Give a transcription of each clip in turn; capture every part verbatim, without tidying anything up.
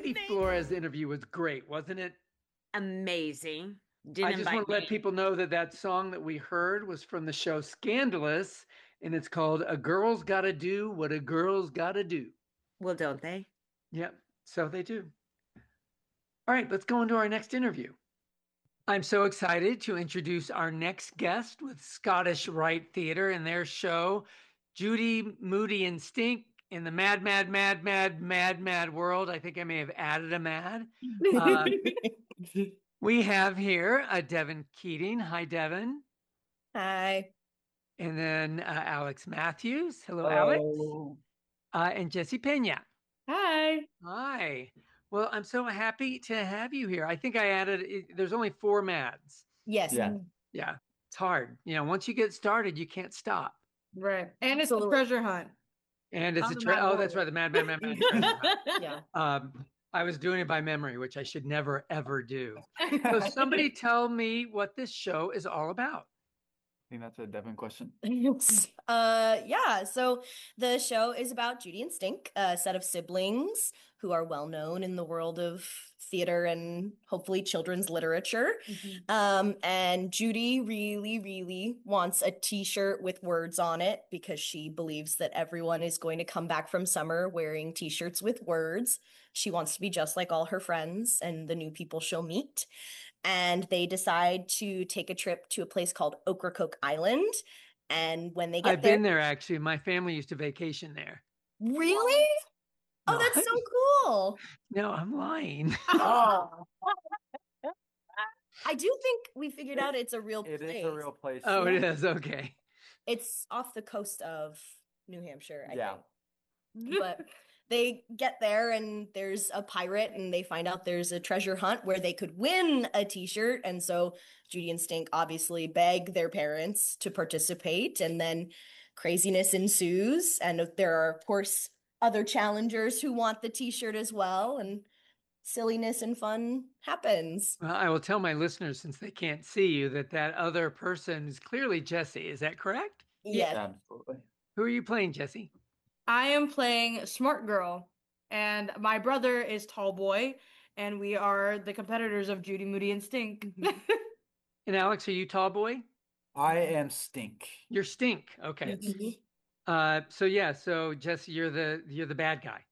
Betty Flores interview was great, wasn't it? Amazing. Didn't I just invite want to let me. people know that that song that we heard was from the show Scandalous, and it's called A Girl's Gotta Do What a Girl's Gotta Do. Well, don't they? Yep, so they do. All right, let's go into our next interview. I'm so excited to introduce our next guest with Scottish Rite Theatre and their show, Judy, Moody, and Stink in the Mad, Mad, Mad, Mad, Mad, Mad World. I think I may have added a mad. Uh, we have here a Devin Keating. Hi, Devin. Hi. And then uh, Alex Matthews. Hello, Alex. Hello. Uh, and Jesse Pena. Hi. Hi. Well, I'm so happy to have you here. I think I added, there's only four Mads. Yes. Yeah. Yeah, it's hard. You know, once you get started, you can't stop. Right. And it's Absolutely. a treasure hunt. And it's On a the tre- Mad oh, Warrior. that's right, the Mad Mad Mad Mad. Treasure Hunt. Yeah. Um, I was doing it by memory, which I should never ever do. So somebody tell me what this show is all about. I think that's a Devin question. Uh, yeah. So the show is about Judy and Stink, a set of siblings who are well known in the world of theater and hopefully children's literature. Um, and Judy really, really wants a t-shirt with words on it because she believes that everyone is going to come back from summer wearing t-shirts with words. She wants to be just like all her friends and the new people she'll meet. And they decide to take a trip to a place called Ocracoke Island. And when they get I've there, been there actually. My family used to vacation there. really? Oh, No, that's so cool. No, I'm lying. Oh. I do think we figured out it's a real It place. is a real place. Oh, it is. Okay. It's off the coast of New Hampshire, I Yeah. think. But they get there and there's a pirate and they find out there's a treasure hunt where they could win a t-shirt. And so Judy and Stink obviously beg their parents to participate, and then craziness ensues. And there are, of course, other challengers who want the t-shirt as well, and silliness and fun happens. Well, I will tell my listeners, since they can't see you, that that other person is clearly Jesse. Is that correct? Yes. Absolutely. Who are you playing, Jesse? I am playing Smart Girl, and my brother is Tall Boy, and we are the competitors of Judy, Moody, and Stink. And Alex, are you tall boy? I am Stink. You're Stink. Okay. Mhm. Uh, so yeah, so Jesse, you're the you're the bad guy.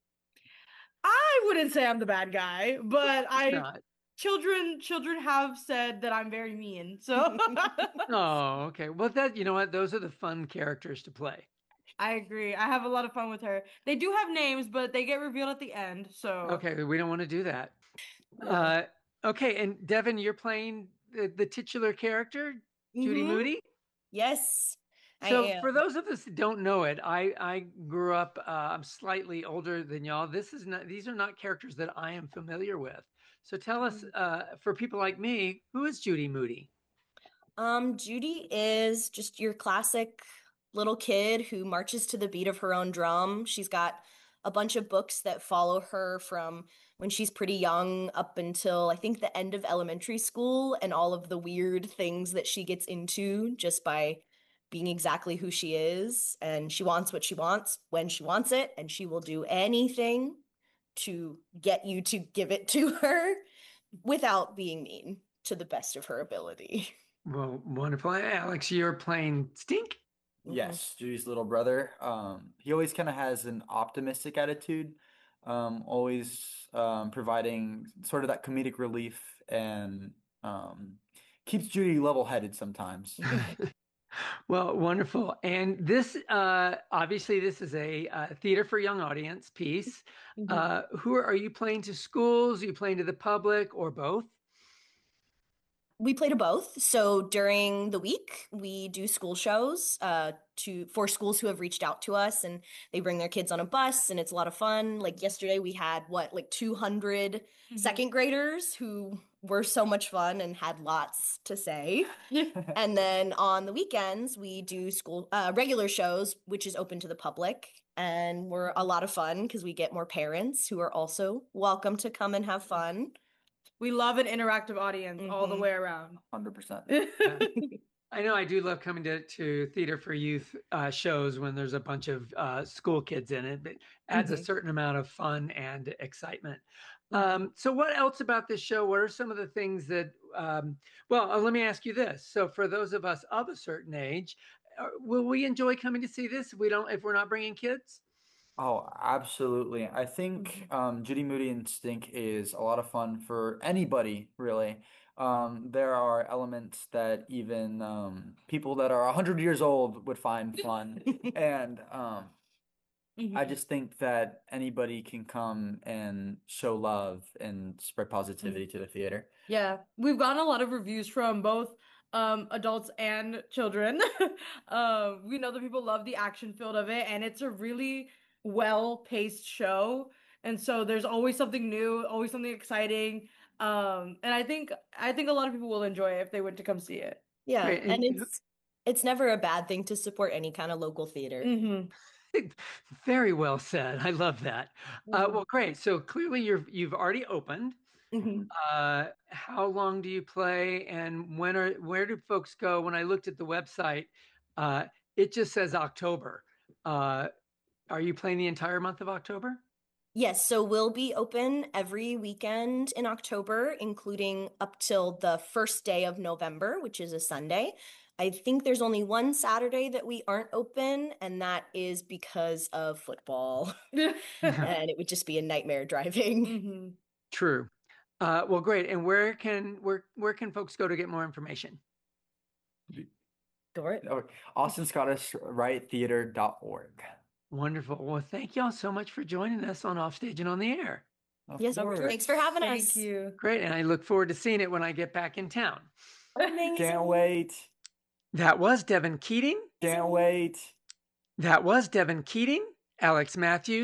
I wouldn't say I'm the bad guy, but I Not. children children have said that I'm very mean. So Oh, okay. Well, that you know what? Those are the fun characters to play. I agree. I have a lot of fun with her. They do have names, but they get revealed at the end. So Okay, we don't want to do that. Uh, okay, and Devin, you're playing the, the titular character, Judy Mhm. Moody. Yes, I So am. for those of us that don't know it, I I grew up. Uh, I'm slightly older than y'all. This is not. These are not characters that I am familiar with. So tell us, uh, for people like me, who is Judy Moody? Um, Judy is just your classic little kid who marches to the beat of her own drum. She's got a bunch of books that follow her from when she's pretty young up until I think the end of elementary school, and all of the weird things that she gets into just by being exactly who she is. And she wants what she wants when she wants it, and she will do anything to get you to give it to her without being mean to the best of her ability. Well, wonderful, Alex. You're playing Stink. Yes, Judy's little brother. Um, he always kind of has an optimistic attitude, um, always um, providing sort of that comedic relief, and um, keeps Judy level-headed sometimes. Well, wonderful. And this, uh, obviously, this is a uh, theater for young audience piece. Mhm. Uh, who are, are you playing to schools? Are you playing to the public, or both? We play to both. So during the week, we do school shows uh, to for schools who have reached out to us, and they bring their kids on a bus, and it's a lot of fun. Like yesterday, we had what, like two hundred Mhm. second graders who were so much fun and had lots to say. And then on the weekends, we do school uh, regular shows, which is open to the public, and we're a lot of fun because we get more parents who are also welcome to come and have fun. we love an interactive audience all the Mhm. way around. one hundred percent. Yeah. I know I do love coming to, to Theater for Youth uh, shows when there's a bunch of uh, school kids in it. It adds a Mhm. certain amount of fun and excitement. Um, so, what else about this show? What are some of the things that? Um, well, uh, let me ask you this. So, for those of us of a certain age, uh, will we enjoy coming to see this? If we don't, if we're not bringing kids. Oh, absolutely. I think um, Judy Moody and Stink is a lot of fun for anybody, really. Um, there are elements that even um, people that are one hundred years old would find fun. And um, I Mhm. just think that anybody can come and show love and spread positivity to the theater. Yeah, we've gotten a lot of reviews from both um adults and children. Um, we know that people love the action field of it, and it's a really well-paced show. And so there's always something new, always something exciting. Um, and I think I think a lot of people will enjoy it if they went to come see it. Yeah, Great. and And who- it's it's never a bad thing to support any kind of local theater. Mm-hmm. Very well said. I love that. Uh, Mhm. well, great. So clearly, you're you've already opened. Mhm. Uh, how long do you play, and when are where do folks go? When I looked at the website, uh, it just says October. Uh, are you playing the entire month of October? Yes, so we'll be open every weekend in October, including up till the first day of November, which is a Sunday. I think there's only one Saturday that we aren't open, and that is because of football. And it would just be a nightmare driving. Mm-hmm. True. Uh, well, great. And where can where where can folks go to get more information? Go for it. Or Austin Scottish Right Theater dot org. Wonderful. Well, thank y'all so much for joining us on Offstage and on the Air. Of Yes, course. thanks for having Thank us. you. Great. And I look forward to seeing it when I get back in town. Amazing. Can't wait. That was Devin Keating. Can't wait. That was Devin Keating, Alex Matthews.